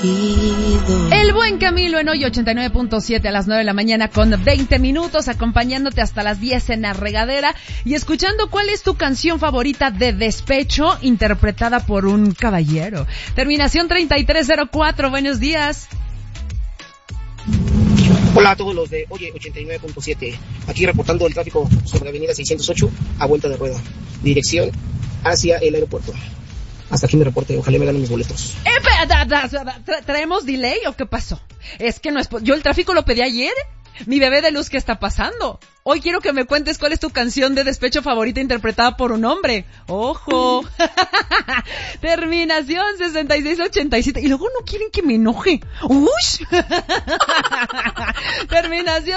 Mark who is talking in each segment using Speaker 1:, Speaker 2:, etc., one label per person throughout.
Speaker 1: El buen Camilo en hoy 89.7 a las 9 de la mañana con 20 minutos, acompañándote hasta las 10 en la regadera y escuchando cuál es tu canción favorita de despecho interpretada por un caballero. Terminación 3304, buenos días.
Speaker 2: Hola a todos los de Oye 89.7, aquí reportando el tráfico sobre avenida 608 a vuelta de rueda, dirección hacia el aeropuerto. Hasta aquí mi reporte, ojalá me ganen mis boletos.
Speaker 1: ¿Traemos delay o qué pasó? Es que no es... Yo el tráfico lo pedí ayer. Mi bebé de luz, ¿qué está pasando? Hoy quiero que me cuentes cuál es tu canción de despecho favorita interpretada por un hombre. ¡Ojo! Terminación 6687. Y luego no quieren que me enoje. ¡Ush! Terminación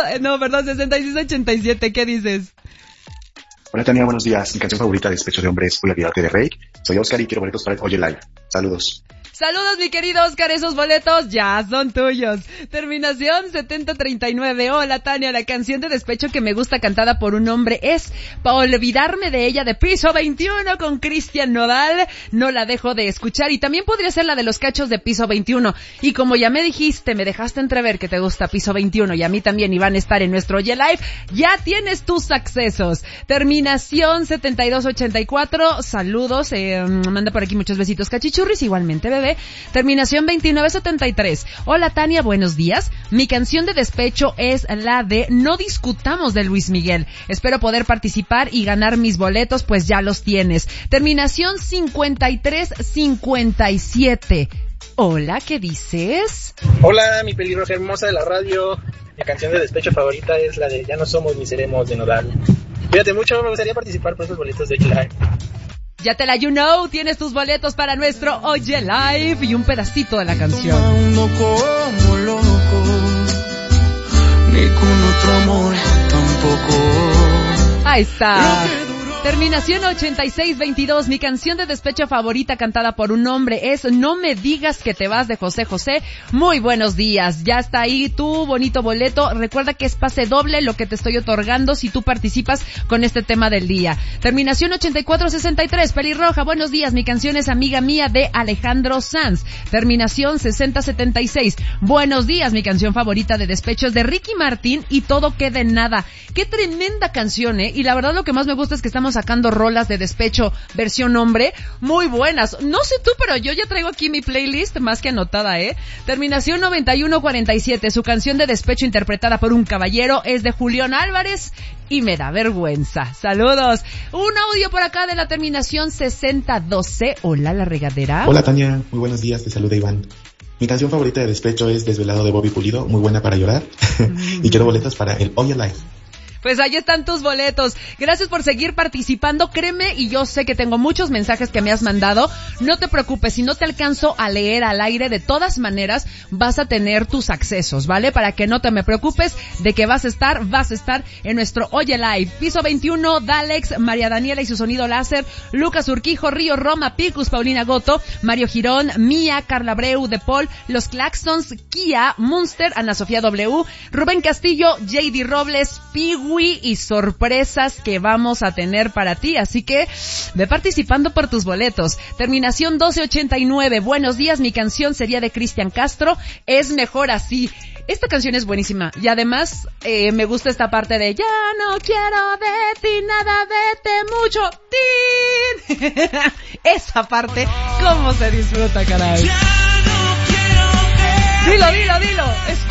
Speaker 1: 6687. ¿Qué dices?
Speaker 3: Hola Tania, buenos días. Mi canción favorita de despecho de hombre es Voy a olvidarte de Rake. Soy Oscar y quiero boletos para el Oye Live. Saludos.
Speaker 1: Saludos, mi querido Oscar, esos boletos ya son tuyos. Terminación 7039. Hola, Tania, la canción de despecho que me gusta cantada por un hombre es Pa' olvidarme de ella de Piso 21 con Cristian Nodal. No la dejo de escuchar y también podría ser la de Los Cachos de Piso 21. Y como ya me dijiste, me dejaste entrever que te gusta Piso 21 y a mí también y van a estar en nuestro Oye Live, ya tienes tus accesos. Terminación 7284. Saludos, manda por aquí muchos besitos cachichurris, igualmente bebé. Terminación 2973. Hola Tania, buenos días. Mi canción de despecho es la de No discutamos de Luis Miguel. Espero poder participar y ganar mis boletos, pues ya los tienes. Terminación 5357. Hola, ¿qué dices?
Speaker 4: Hola, mi pelirroja hermosa de la radio. Mi canción de despecho favorita es la de Ya no somos ni seremos de Nodal. Cuídate mucho, me gustaría participar por esos boletos de Live.
Speaker 1: Ya te la you know, tienes tus boletos para nuestro Oye Live y un pedacito de la canción.
Speaker 5: Como loco, ni con otro amor tampoco.
Speaker 1: Ahí está. Terminación 8622, mi canción de despecho favorita cantada por un hombre es No me digas que te vas de José José. Muy buenos días, ya está ahí tu bonito boleto. Recuerda que es pase doble lo que te estoy otorgando si tú participas con este tema del día. Terminación 8463, pelirroja, buenos días, mi canción es Amiga Mía de Alejandro Sanz. Terminación 6076, buenos días, mi canción favorita de despecho es de Ricky Martin y Todo queda en nada. Qué tremenda canción, y la verdad lo que más me gusta es que estamos sacando rolas de despecho versión hombre muy buenas. No sé tú, pero yo ya traigo aquí mi playlist más que anotada, Terminación 9147, su canción de despecho interpretada por un caballero es de Julián Álvarez y me da vergüenza. Saludos. Un audio por acá de la terminación 6012. Hola, la regadera.
Speaker 3: Hola Tania, muy buenos días, te saluda Iván. Mi canción favorita de despecho es Desvelado de Bobby Pulido, muy buena para llorar. Y quiero boletos para el Oye Live.
Speaker 1: Pues ahí están tus boletos. Gracias por seguir participando. Créeme, y yo sé que tengo muchos mensajes que me has mandado. No te preocupes, si no te alcanzo a leer al aire, de todas maneras vas a tener tus accesos, ¿vale? Para que no te me preocupes de que vas a estar en nuestro Oye Live. Piso 21, Dalex, María Daniela y su sonido láser, Lucas Urquijo, Río Roma, Picus, Paulina Goto, Mario Girón, Mía, Carla Breu, De Paul, Los Claxons, Kia, Munster, Ana Sofía W, Rubén Castillo, JD Robles, Pigu y sorpresas que vamos a tener para ti, así que ve participando por tus boletos. Terminación 1289, buenos días, mi canción sería de Cristian Castro, Es mejor así. Esta canción es buenísima y además me gusta esta parte de Ya no quiero de ti nada, vete mucho, ¡tin! Esa parte, cómo se disfruta, caray.
Speaker 5: Ya no quiero ver.
Speaker 1: Dilo, escucha.